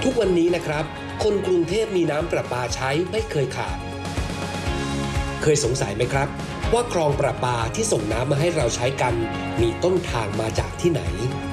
ทุกวันนี้นะครับคนกรุงเทพมีน้ำประปาใช้ไม่เคยขาดเคยสงสัยไหมครับว่าคลองประปาที่ส่งน้ำมาให้เราใช้กันมีต้นทางมาจากที่ไหน